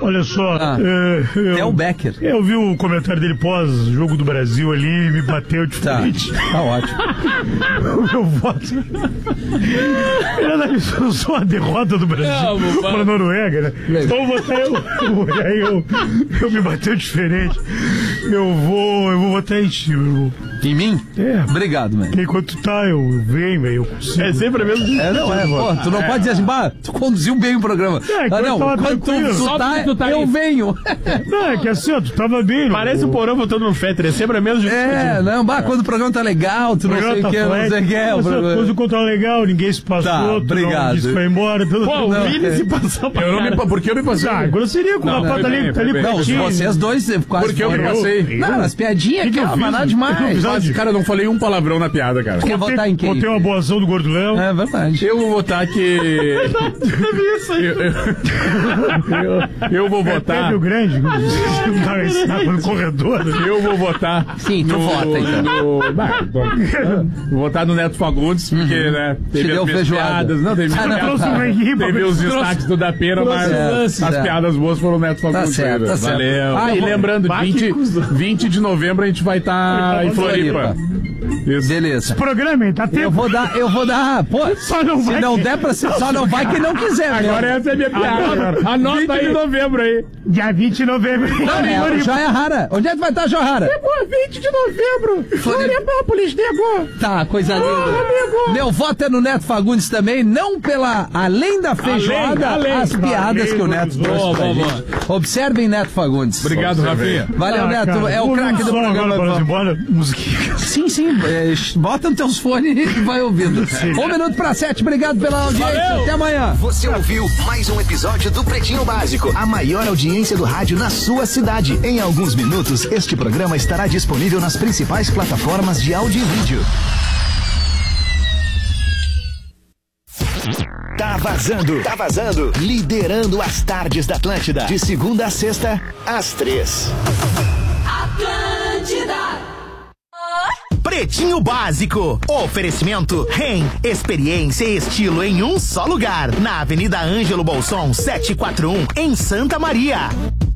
Olha só, é o Becker. Eu vi o comentário dele pós-jogo do Brasil ali e me bateu diferente. Tá ótimo. O meu voto. Ele analisou a derrota do Brasil para a Noruega, né? Então eu vou votar eu me bateu diferente. Eu vou votar em ti, meu irmão. Em mim? É. Obrigado, velho. Enquanto tu tá, eu venho, velho. Eu consigo. É sempre a mesma. Pô, tu não pode dizer assim, tu conduziu bem o programa. Quando tu tá, eu venho. Não, é que assim, ó, tu tava bem. Parece o Porão voltando no Fetter, é sempre a mesma. Quando o programa tá legal, tu não sei o que, não sei o que. Quando o conto tá legal, ninguém se passou, obrigado. Não disse que foi embora. Pô, o Vini se passou pra caralho. Por que eu me passei? Grosseria com o rapaz tá ali pertinho. Não, vocês dois quase. Por que eu me passei? Não, as piadinhas aqui, ó, mas nada demais. Cara, eu não falei um palavrão na piada, cara. Quer votar em quem? Botei uma boação do Gordo Léo. É verdade. Eu vou votar que... Eu vou votar... Rio Grande, no corredor. Eu vou votar... Sim, tu vota, então. Vou votar no Neto Fagundes, porque, né, teve as minhas piadas. Não, teve os destaques do Da Pena, mas as piadas boas foram o Neto Fagundes. Tá certo. Valeu. E lembrando, 20 de novembro a gente vai estar em Floripa. Isso. Beleza. Esse programa, hein? Tá tempo. Eu vou dar. Pô, só não vai. Se não der pra ser, só não vai quem não quiser. Agora essa é a minha piada. Anota aí. 20 de novembro aí. Dia 20 de novembro. Não, Joia Rara. Onde é que vai estar, Joia Rara? 20 de novembro. Florianópolis, nego. Tá, coisa linda. Meu voto é no Neto Fagundes também, não pela além da feijoada, as piadas que o Neto trouxe pra gente. Observem Neto Fagundes. Obrigado, Rafinha. Valeu, Neto. Cara, é o craque do programa. Agora, embora, musiquinha. Sim. Bota nos teus fones e vai ouvindo. 6:01. Obrigado pela audiência. Valeu. Até amanhã. Você ouviu mais um episódio do Pretinho Básico, a maior audiência do rádio na sua cidade. Em alguns minutos, este programa estará disponível nas principais plataformas de áudio e vídeo. Tá vazando. Liderando as tardes da Atlântida. De segunda a sexta, às 3. Atlântida. Pretinho Básico. Oferecimento REM. Experiência e estilo em um só lugar. Na Avenida Ângelo Bolson, 741, em Santa Maria.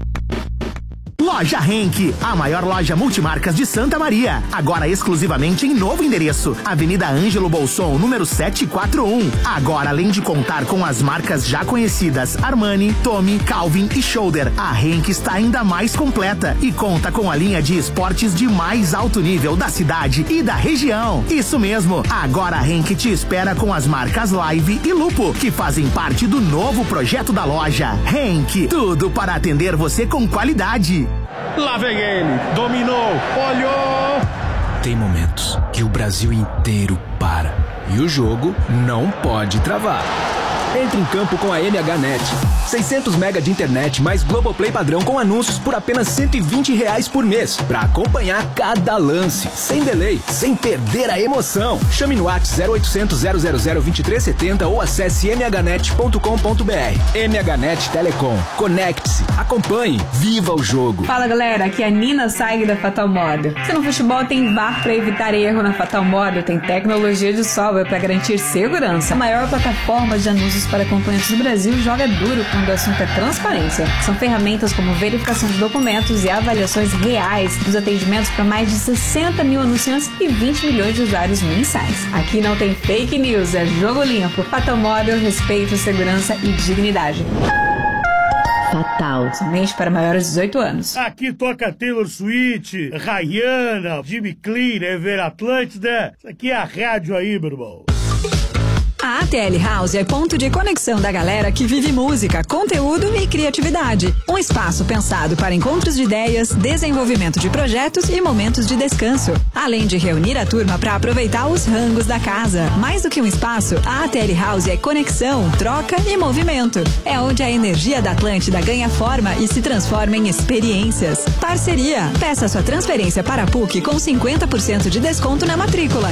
Loja Henk, a maior loja multimarcas de Santa Maria. Agora exclusivamente em novo endereço. Avenida Ângelo Bolson, número 741. Agora, além de contar com as marcas já conhecidas Armani, Tommy, Calvin e Shoulder, a Henk está ainda mais completa e conta com a linha de esportes de mais alto nível da cidade e da região. Isso mesmo, agora a Henk te espera com as marcas Live e Lupo, que fazem parte do novo projeto da loja. Henk, tudo para atender você com qualidade. Lá vem ele, dominou, olhou. Tem momentos que o Brasil inteiro para e o jogo não pode travar. Entre em campo com a MHNet. 600 mega de internet mais Globoplay padrão com anúncios por apenas R$120 por mês. Pra acompanhar cada lance, sem delay, sem perder a emoção. Chame no WhatsApp 0800 000 2370 ou acesse mhnet.com.br. MHNet Telecom. Conecte-se, acompanhe, viva o jogo. Fala galera, aqui é a Nina Saig da Fatal Model. Se no futebol tem VAR pra evitar erro, na Fatal Model tem tecnologia de software pra garantir segurança. A maior plataforma de anúncios para acompanhantes do Brasil joga duro quando o assunto é transparência. São ferramentas como verificação de documentos e avaliações reais dos atendimentos para mais de 60 mil anunciantes e 20 milhões de usuários mensais. Aqui não tem fake news, é jogo limpo. Fatal Model, respeito, segurança e dignidade. Fatal, somente para maiores de 18 anos. Aqui toca Taylor Swift, Rihanna, Jimmy Clean, Ever Atlântida. Isso aqui é a rádio aí, meu irmão. A ATL House é ponto de conexão da galera que vive música, conteúdo e criatividade. Um espaço pensado para encontros de ideias, desenvolvimento de projetos e momentos de descanso. Além de reunir a turma para aproveitar os rangos da casa. Mais do que um espaço, a ATL House é conexão, troca e movimento. É onde a energia da Atlântida ganha forma e se transforma em experiências. Parceria. Peça sua transferência para a PUC com 50% de desconto na matrícula.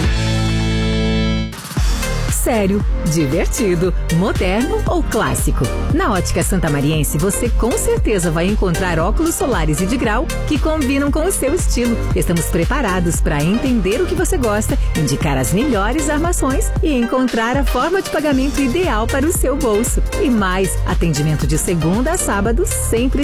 Sério, divertido, moderno ou clássico? Na Ótica Santamariense você com certeza vai encontrar óculos solares e de grau que combinam com o seu estilo. Estamos preparados para entender o que você gosta, indicar as melhores armações e encontrar a forma de pagamento ideal para o seu bolso. E mais, atendimento de segunda a sábado sempre